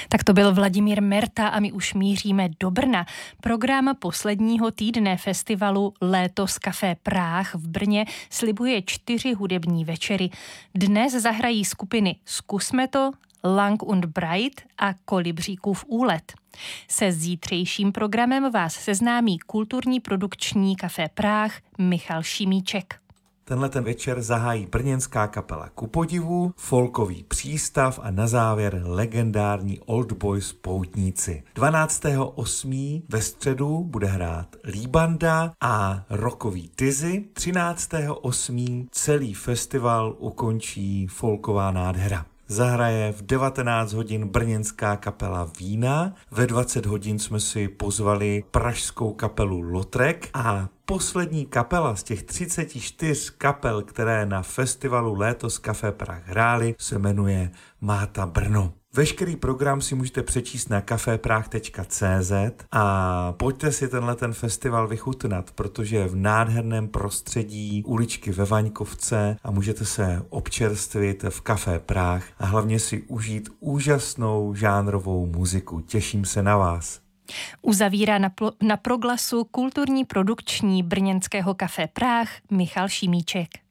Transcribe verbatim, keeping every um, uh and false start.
Tak to byl Vladimír Merta a my už míříme do Brna. Program posledního týdne festivalu Léto z Café Práh v Brně slibuje čtyři hudební večery. Dnes zahrají skupiny Zkusme to, Lang und Breit a Kolibříkův úlet. Se zítřejším programem vás seznámí kulturní produkční Café Práh Michal Šimíček. Tenhle ten večer zahájí brněnská kapela Ku podivu, folkový přístav a na závěr legendární Old Boys Poutníci. dvanáctého osmého ve středu bude hrát Líbanda a rockový Dizzy. třináctého osmého celý festival ukončí folková nádhera. Zahraje v devatenáct hodin brněnská kapela Vína, ve dvacet hodin jsme si pozvali pražskou kapelu Lotrek a poslední kapela z těch třicet čtyři kapel, které na festivalu Léto z Café Práh hrály, se jmenuje Máta Brno. Veškerý program si můžete přečíst na cafeprah tečka cé zet a pojďte si tenhle ten festival vychutnat, protože je v nádherném prostředí uličky ve Vaňkovce a můžete se občerstvit v Café Práh a hlavně si užít úžasnou žánrovou muziku. Těším se na vás. Uzavírá na, pl- na proglasu kulturní produkční brněnského Café Práh Michal Šimíček.